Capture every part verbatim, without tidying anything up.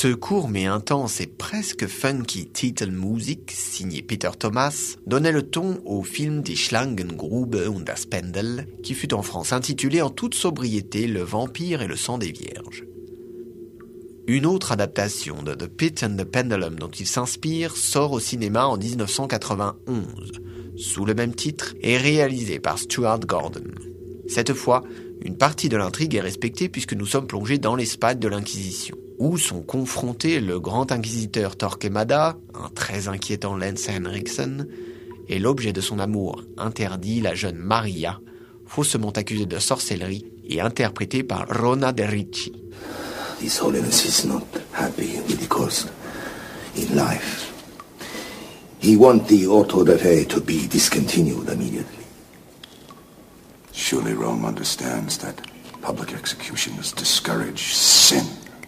Ce court mais intense et presque funky Titelmusik, signé Peter Thomas, donnait le ton au film Die Schlangengrube und das Pendel, qui fut en France intitulé en toute sobriété Le Vampire et le sang des Vierges. Une autre adaptation de The Pit and the Pendulum dont il s'inspire sort au cinéma en dix-neuf cent quatre-vingt-onze, sous le même titre, et réalisée par Stuart Gordon. Cette fois, une partie de l'intrigue est respectée puisque nous sommes plongés dans l'Espagne de l'Inquisition, où sont confrontés le grand inquisiteur Torquemada, un très inquiétant Lance Henriksen, et l'objet de son amour interdit, la jeune Maria, faussement accusée de sorcellerie et interprétée par Rona de Ricci. His Holiness is not happy with the course in life. He wants the auto da fe to be discontinued immediately. Surely Rome understands that public executions discourage sin.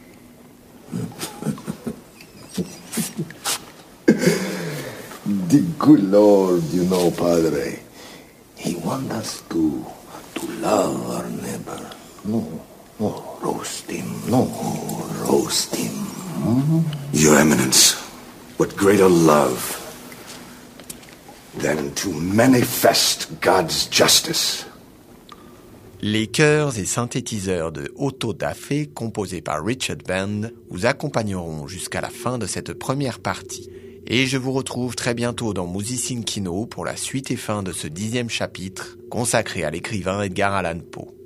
The good Lord, you know, Padre, he wants us to, to love our neighbor. No, no, roast him, no, roast him. Mm-hmm. Your Eminence, what greater love than to manifest God's justice? Les chœurs et synthétiseurs de Otto da Fe, composés par Richard Band, vous accompagneront jusqu'à la fin de cette première partie. Et je vous retrouve très bientôt dans Musicin Kino pour la suite et fin de ce dixième chapitre consacré à l'écrivain Edgar Allan Poe.